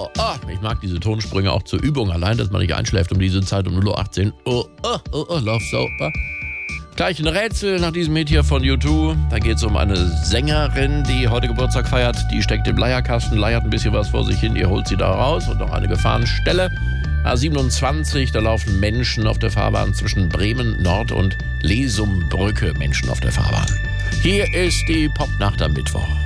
Ich mag diese Tonsprünge auch zur Übung. Allein, dass man nicht einschläft um diese Zeit um 0.18 Uhr. Love Soap. Gleich ein Rätsel nach diesem Hit hier von U2. Da geht es um eine Sängerin, die heute Geburtstag feiert. Die steckt im Leierkasten, leiert ein bisschen was vor sich hin. Ihr holt sie da raus und noch eine Gefahrenstelle. A27, da laufen Menschen auf der Fahrbahn zwischen Bremen Nord und Lesumbrücke. Menschen auf der Fahrbahn. Hier ist die Popnacht am Mittwoch.